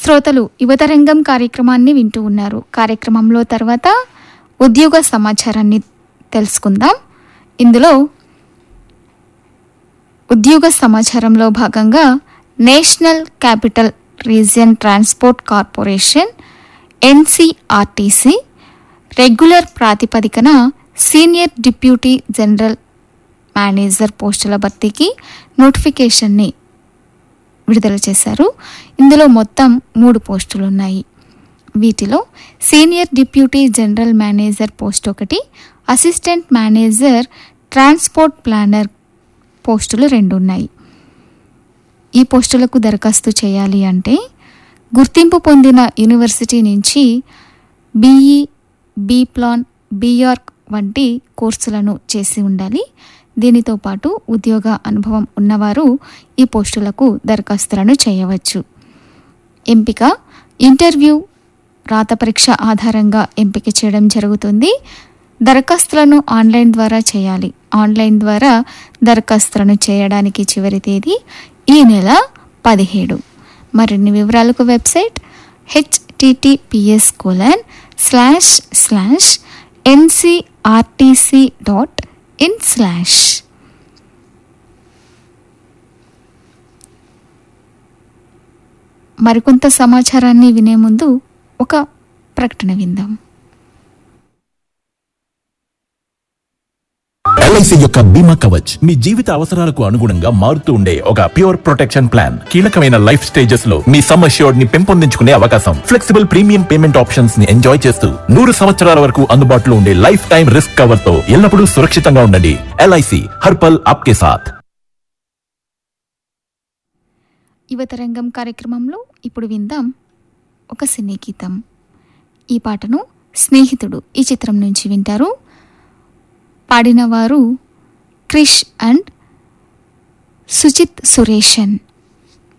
శ్రోతలు యువతరంగం కార్యక్రమాన్ని వింటూ ఉన్నారు. కార్యక్రమంలో తర్వాత ఉద్యోగ సమాచారాన్ని తెలుసుకుందాం. ఇందులో ఉద్యోగ సమాచారంలో భాగంగా national capital region transport corporation NCRTC regular ప్రాతిపదికన సీనియర్ డిప్యూటీ జనరల్ మేనేజర్ పోస్టుల భర్తీకి నోటిఫికేషన్ని విడుదల చేశారు. ఇందులో మొత్తం 3 పోస్టులు ఉన్నాయి. వీటిలో senior deputy general manager post 1, assistant manager transport planar పోస్టులు 2 ఉన్నాయి. ఈ పోస్టులకు దరఖాస్తు చేయాలి అంటే గుర్తింపు పొందిన యూనివర్సిటీ నుంచి బీఈ, బీప్లాన్, బీఆర్క్ వంటి కోర్సులను చేసి ఉండాలి. దీనితో పాటు ఉద్యోగ అనుభవం ఉన్నవారు ఈ పోస్టులకు దరఖాస్తులను చేయవచ్చు. ఎంపిక ఇంటర్వ్యూ, రాత పరీక్ష ఆధారంగా ఎంపిక చేయడం జరుగుతుంది. దరఖాస్తులను ఆన్లైన్ ద్వారా చేయాలి. ఆన్లైన్ ద్వారా దరఖాస్తులను చేయడానికి చివరి తేదీ ఈ నెల 17. మరిన్ని వివరాలకు వెబ్సైట్ https://ncrtc.in/ మరికొంత సమాచారాన్ని వినే ముందు ఒక ప్రకటన విందాం. ఎల్ఐసి యొక్క బీమా కవచ్ మీ జీవిత అవసరాలకు అనుగుణంగా మారుతూ ఉండే ఒక ప్యూర్ ప్రొటెక్షన్ ప్లాన్. కీలకమైన లైఫ్ స్టేజెస్ లో మీ సమ్ అష్యూర్డ్ ని పెంపొందించుకునే అవకాశం, ఫ్లెక్సిబుల్ ప్రీమియం పేమెంట్ ఆప్షన్స్ ని ఎంజాయ్ చేస్తూ 100 సంవత్సరాల వరకు అందుబాటులో ఉండే లైఫ్ టైం రిస్క్ కవర్ తో ఎల్లప్పుడూ సురక్షితంగా ఉండండి. ఎల్ఐసి హర్ పల్ ఆప్కే సాథ్. యువతరంగం కార్యక్రమంలో ఇప్పుడు విందాం ఒక సినీ గీతం. ఈ పాటను స్నేహితుడు ఈ చిత్రం నుంచి వింటారు. పాడినవారు క్రిష్ అండ్ సుజిత్ సురేషన్.